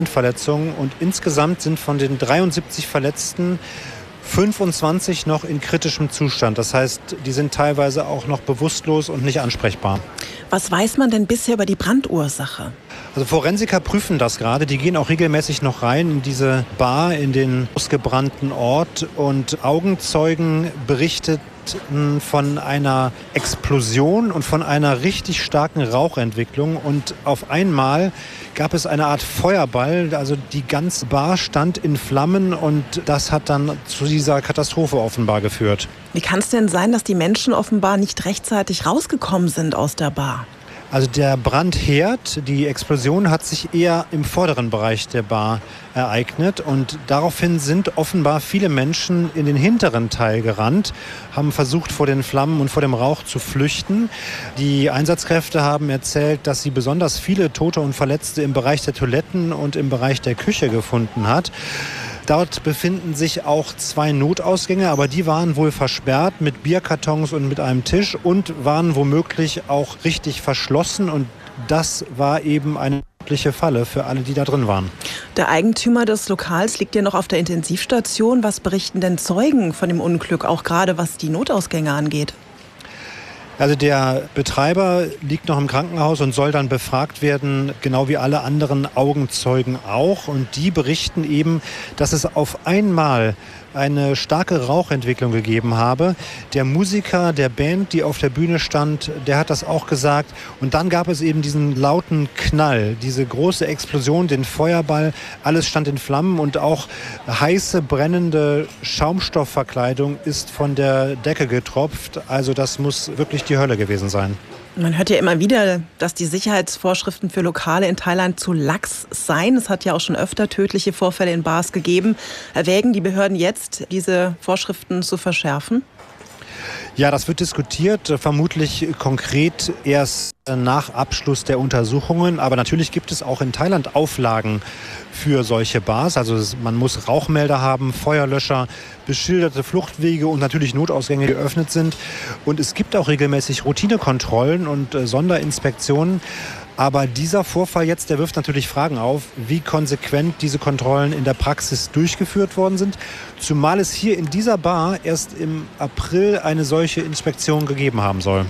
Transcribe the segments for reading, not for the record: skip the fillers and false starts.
Verletzungen und insgesamt sind von den 73 Verletzten 25 noch in kritischem Zustand. Das heißt, die sind teilweise auch noch bewusstlos und nicht ansprechbar. Was weiß man denn bisher über die Brandursache? Also Forensiker prüfen das gerade. Die gehen auch regelmäßig noch rein in diese Bar, in den ausgebrannten Ort. Und Augenzeugen berichteten von einer Explosion und von einer richtig starken Rauchentwicklung. Und auf einmal gab es eine Art Feuerball. Also die ganze Bar stand in Flammen und das hat dann zu dieser Katastrophe offenbar geführt. Wie kann es denn sein, dass die Menschen offenbar nicht rechtzeitig rausgekommen sind aus der Bar? Also der Brandherd, die Explosion hat sich eher im vorderen Bereich der Bar ereignet und daraufhin sind offenbar viele Menschen in den hinteren Teil gerannt, haben versucht, vor den Flammen und vor dem Rauch zu flüchten. Die Einsatzkräfte haben erzählt, dass sie besonders viele Tote und Verletzte im Bereich der Toiletten und im Bereich der Küche gefunden hat. Dort befinden sich auch 2 Notausgänge, aber die waren wohl versperrt mit Bierkartons und mit einem Tisch und waren womöglich auch richtig verschlossen. Und das war eben eine mögliche Falle für alle, die da drin waren. Der Eigentümer des Lokals liegt ja noch auf der Intensivstation. Was berichten denn Zeugen von dem Unglück, auch gerade was die Notausgänge angeht? Also der Betreiber liegt noch im Krankenhaus und soll dann befragt werden, genau wie alle anderen Augenzeugen auch. Und die berichten eben, dass es auf einmal eine starke Rauchentwicklung gegeben habe. Der Musiker der Band, die auf der Bühne stand, der hat das auch gesagt. Und dann gab es eben diesen lauten Knall, diese große Explosion, den Feuerball. Alles stand in Flammen und auch heiße, brennende Schaumstoffverkleidung ist von der Decke getropft. Also das muss wirklich die Hölle gewesen sein. Man hört ja immer wieder, dass die Sicherheitsvorschriften für Lokale in Thailand zu lax seien. Es hat ja auch schon öfter tödliche Vorfälle in Bars gegeben. Erwägen die Behörden jetzt, diese Vorschriften zu verschärfen? Ja, das wird diskutiert, vermutlich konkret erst nach Abschluss der Untersuchungen. Aber natürlich gibt es auch in Thailand Auflagen für solche Bars. Also man muss Rauchmelder haben, Feuerlöscher, beschilderte Fluchtwege und natürlich Notausgänge, die geöffnet sind. Und es gibt auch regelmäßig Routinekontrollen und Sonderinspektionen. Aber dieser Vorfall jetzt, der wirft natürlich Fragen auf, wie konsequent diese Kontrollen in der Praxis durchgeführt worden sind. Zumal es hier in dieser Bar erst im April eine solche Inspektion gegeben haben soll.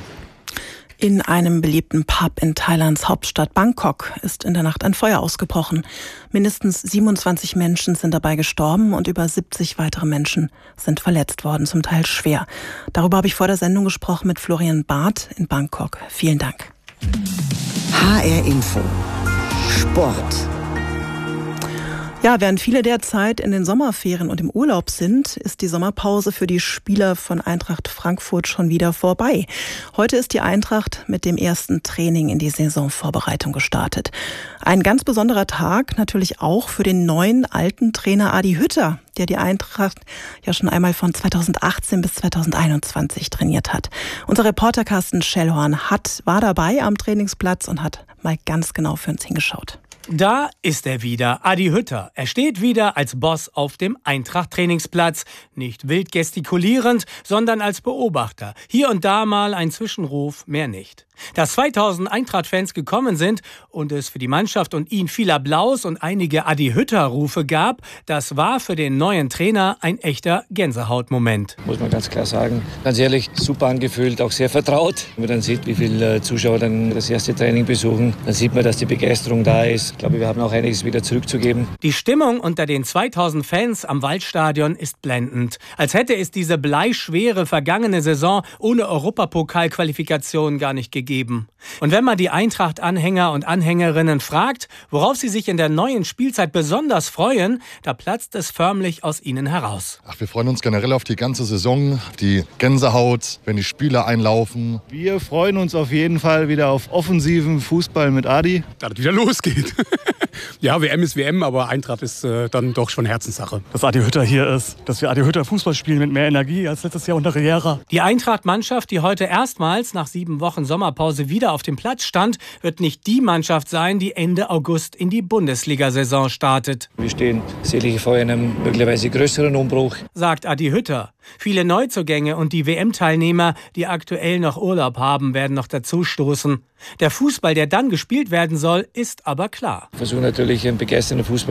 In einem beliebten Pub in Thailands Hauptstadt Bangkok ist in der Nacht ein Feuer ausgebrochen. Mindestens 27 Menschen sind dabei gestorben und über 70 weitere Menschen sind verletzt worden, zum Teil schwer. Darüber habe ich vor der Sendung gesprochen mit Florian Barth in Bangkok. Vielen Dank. HR Info. Sport. Ja, während viele derzeit in den Sommerferien und im Urlaub sind, ist die Sommerpause für die Spieler von Eintracht Frankfurt schon wieder vorbei. Heute ist die Eintracht mit dem ersten Training in die Saisonvorbereitung gestartet. Ein ganz besonderer Tag natürlich auch für den neuen alten Trainer Adi Hütter, der die Eintracht ja schon einmal von 2018 bis 2021 trainiert hat. Unser Reporter Carsten Schellhorn war dabei am Trainingsplatz und hat mal ganz genau für uns hingeschaut. Da ist er wieder, Adi Hütter. Er steht wieder als Boss auf dem Eintracht-Trainingsplatz. Nicht wild gestikulierend, sondern als Beobachter. Hier und da mal ein Zwischenruf, mehr nicht. Dass 2000 Eintracht-Fans gekommen sind und es für die Mannschaft und ihn viel Applaus und einige Adi-Hütter-Rufe gab, das war für den neuen Trainer ein echter Gänsehautmoment. Muss man ganz klar sagen. Ganz ehrlich, super angefühlt, auch sehr vertraut. Wenn man dann sieht, wie viele Zuschauer dann das erste Training besuchen, dann sieht man, dass die Begeisterung da ist. Ich glaube, wir haben auch einiges wieder zurückzugeben. Die Stimmung unter den 2000 Fans am Waldstadion ist blendend. Als hätte es diese bleischwere vergangene Saison ohne Europapokal-Qualifikation gar nicht gegeben. Und wenn man die Eintracht-Anhänger und Anhängerinnen fragt, worauf sie sich in der neuen Spielzeit besonders freuen, da platzt es förmlich aus ihnen heraus. Wir freuen uns generell auf die ganze Saison, auf die Gänsehaut, wenn die Spieler einlaufen. Wir freuen uns auf jeden Fall wieder auf offensiven Fußball mit Adi. Da das wieder losgeht. Ja, WM ist WM, aber Eintracht ist dann doch schon Herzenssache. Dass Adi Hütter hier ist, dass wir Adi Hütter Fußball spielen mit mehr Energie als letztes Jahr unter Riera. Die Eintracht-Mannschaft, die heute erstmals nach 7 Wochen Sommerpause wieder hier auf dem Platz stand, wird nicht die Mannschaft sein, die Ende August in die Bundesliga-Saison startet. Wir stehen sicherlich vor einem möglicherweise größeren Umbruch, sagt Adi Hütter. Viele Neuzugänge und die WM-Teilnehmer, die aktuell noch Urlaub haben, werden noch dazustoßen. Der Fußball, der dann gespielt werden soll, ist aber klar. Ich versuche natürlich einen begeisternden Fußball